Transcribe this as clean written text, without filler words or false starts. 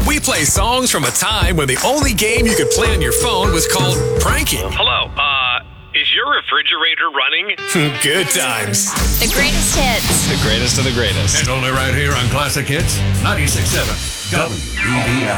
We play songs from a time when the only game you could play on your phone was called pranking. Hello, is your refrigerator running? Good times. The greatest hits. The greatest of the greatest. And only right here on Classic Hits 96.7 WBBM.